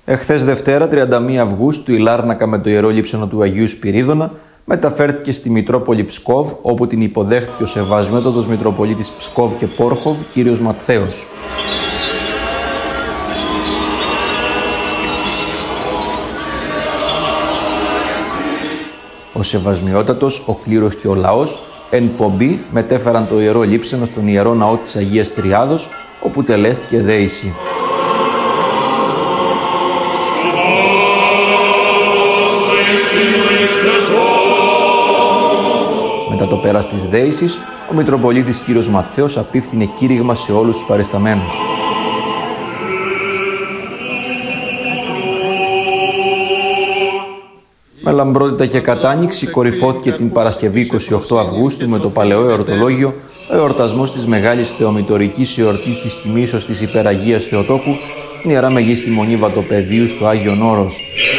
Εχθές Δευτέρα, 31 Αυγούστου, η Λάρνακα με το Ιερό Λείψανο του Αγίου Σπυρίδωνα μεταφέρθηκε στη Μητρόπολη Ψκόβ, όπου την υποδέχτηκε ο Σεβασμιότατος Μητροπολίτης Ψκόβ και Πόρχοβ, κύριος Ματθαίος. Ο Σεβασμιότατος, ο κλήρος και ο λαός εν πομπή μετέφεραν το Ιερό Λείψανο στον Ιερό Ναό της Αγίας Τριάδος, όπου τελέστηκε δέηση. Μετά το πέρας της δέησης, ο Μητροπολίτης κύριος Ματθαίος απίφθινε κήρυγμα σε όλους τους παρισταμένους. Με λαμπρότητα και κατάνοιξη κορυφώθηκε την Παρασκευή 28 Αυγούστου με το Παλαιό Εορτολόγιο ο εορτασμός της Μεγάλης Θεομητορικής Εορτής της Κοιμήσεως της Υπεραγίας Θεοτόκου στην Ιερά Μεγίστη Μονή Βατοπεδίου στο Άγιον Όρος.